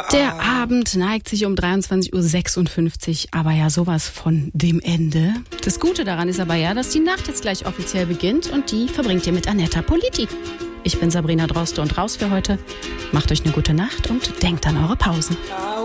Der Abend neigt sich um 23.56 Uhr, aber ja sowas von dem Ende. Das Gute daran ist aber ja, dass die Nacht jetzt gleich offiziell beginnt und die verbringt ihr mit Annetta Politi. Ich bin Sabrina Droste und raus für heute. Macht euch eine gute Nacht und denkt an eure Pausen.